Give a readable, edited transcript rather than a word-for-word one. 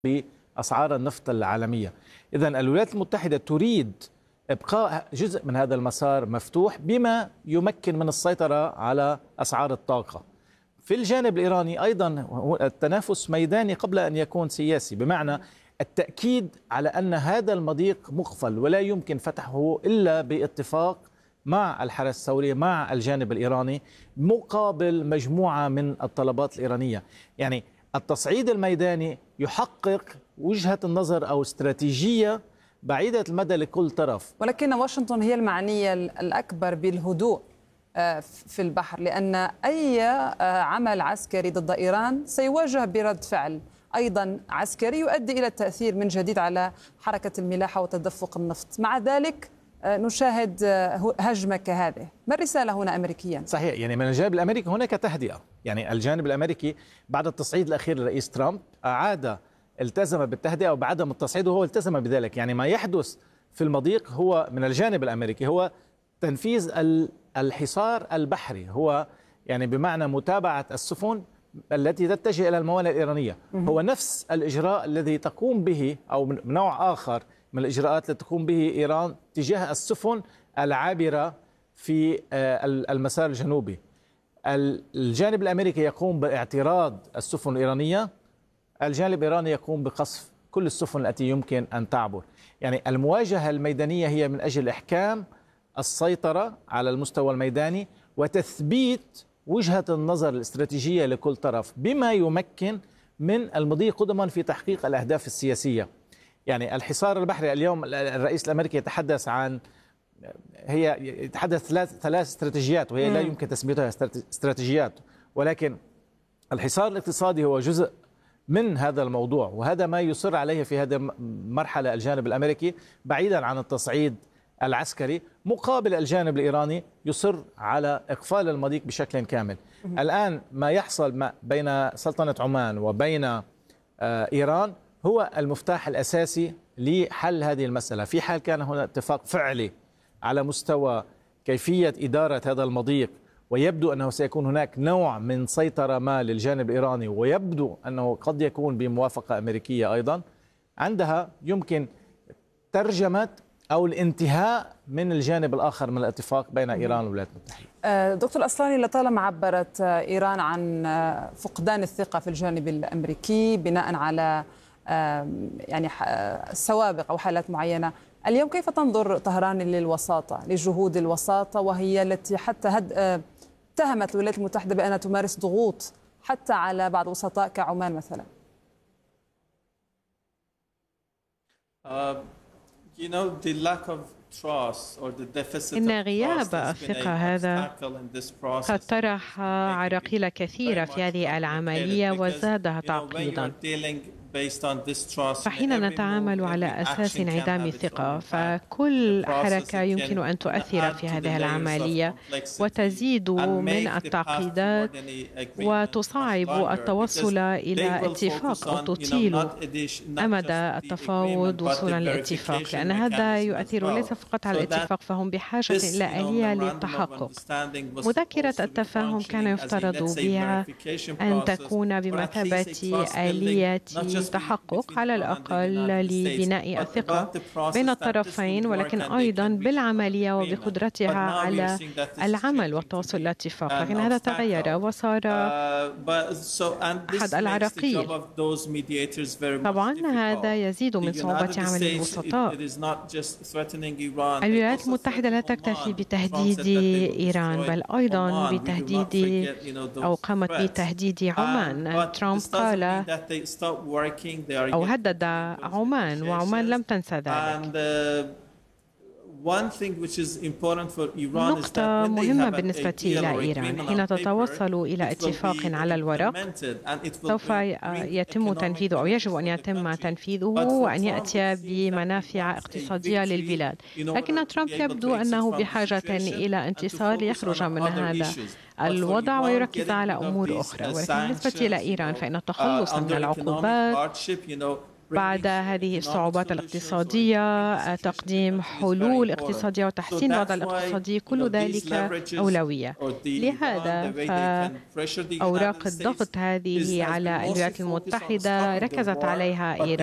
بأسعار النفط العالمية. إذن الولايات المتحدة تريد إبقاء جزء من هذا المسار مفتوح بما يمكن من السيطرة على أسعار الطاقة. في الجانب الإيراني أيضا التنافس ميداني قبل أن يكون سياسي، بمعنى التأكيد على أن هذا المضيق مقفل ولا يمكن فتحه إلا باتفاق مع الحرس الثوري مع الجانب الإيراني مقابل مجموعة من الطلبات الإيرانية. يعني التصعيد الميداني يحقق وجهة النظر أو استراتيجية بعيدة المدى لكل طرف. ولكن واشنطن هي المعنية الأكبر بالهدوء في البحر، لأن أي عمل عسكري ضد إيران سيواجه برد فعل أيضا عسكري يؤدي إلى التأثير من جديد على حركة الملاحة وتدفق النفط. مع ذلك نشاهد هجمة كهذه. ما الرسالة هنا أمريكيا؟ صحيح، يعني من الجانب الأمريكي هناك تهدئة. يعني الجانب الأمريكي بعد التصعيد الأخير لرئيس ترامب التزم بالتهدئة وبعدم التصعيد، وهو التزم بذلك. يعني ما يحدث في المضيق هو من الجانب الأمريكي هو تنفيذ الحصار البحري، هو يعني بمعنى متابعة السفن التي تتجه إلى الموانئ الإيرانية. هو نفس الإجراء الذي تقوم به أو من نوع آخر من الإجراءات التي تقوم به إيران تجاه السفن العابرة في المسار الجنوبي. الجانب الأمريكي يقوم باعتراض السفن الإيرانية، الجانب الإيراني يقوم بقصف كل السفن التي يمكن أن تعبر. يعني المواجهة الميدانية هي من أجل إحكام السيطرة على المستوى الميداني وتثبيت وجهة النظر الاستراتيجية لكل طرف بما يمكن من المضي قدما في تحقيق الأهداف السياسية. يعني الحصار البحري اليوم الرئيس الأمريكي يتحدث ثلاث استراتيجيات، وهي لا يمكن تسميتها استراتيجيات، ولكن الحصار الاقتصادي هو جزء من هذا الموضوع، وهذا ما يصر عليه في هذه المرحلة الجانب الأمريكي بعيدا عن التصعيد العسكري، مقابل الجانب الإيراني يصر على إقفال المضيق بشكل كامل. الآن ما يحصل بين سلطنة عمان وبين إيران هو المفتاح الأساسي لحل هذه المسألة. في حال كان هنا اتفاق فعلي على مستوى كيفية إدارة هذا المضيق، ويبدو أنه سيكون هناك نوع من سيطرة ما للجانب الإيراني، ويبدو أنه قد يكون بموافقة أمريكية أيضا، عندها يمكن ترجمة أو الانتهاء من الجانب الآخر من الاتفاق بين إيران والولايات المتحدة. دكتور أصلاني، لطالما عبرت إيران عن فقدان الثقة في الجانب الأمريكي بناء على يعني سوابق أو حالات معينة، اليوم كيف تنظر طهران للوساطة، لجهود الوساطة، وهي التي حتى اتهمت الولايات المتحدة بأنها تمارس ضغوط حتى على بعض وسطاء كعمان مثلا؟ إن غياب الثقة هذا قد طرح عراقيل كثيرة في هذه العملية وزادها تعقيدا. فحين نتعامل على أساس انعدام الثقة، فكل حركة يمكن أن تؤثر في هذه العملية وتزيد من التعقيدات وتصعب التوصل إلى اتفاق أو تطيل أمد التفاوض وصولا لاتفاق، لأن هذا يؤثر ليس فقط على الاتفاق، فهم بحاجة إلى آلية للتحقق. مذكرة التفاهم كان يفترض بها أن تكون بمثابة آلية تحقق على الأقل لبناء الثقة بين الطرفين، ولكن أيضا بالعملية وبقدرتها على العمل والتوصل إلى اتفاق. لكن هذا تغير وصار أحد العراقيل. طبعا هذا يزيد من صعوبة عمل الوسطاء. الولايات المتحدة لا تكتفي بتهديد إيران، بل أيضا بتهديد أو قامت بتهديد عمان. ترامب قال أو هدد عمان، وعمان لم تنسى ذلك. نقطة مهمة بالنسبة إلى إيران، حين تتوصل إلى اتفاق على الورق سوف يتم تنفيذه أو يجب أن يتم تنفيذه وأن يأتي بمنافع اقتصادية للبلاد. لكن ترامب يبدو أنه بحاجة إلى انتصار ليخرج من هذا الوضع ويركز على أمور أخرى. ولكن بالنسبة إلى إيران فإن التخلص من العقوبات بعد هذه الصعوبات الاقتصادية، تقديم حلول اقتصادية وتحسين الوضع الاقتصادي، كل ذلك أولوية. لهذا فأوراق الضغط هذه على الولايات المتحدة ركزت عليها إيران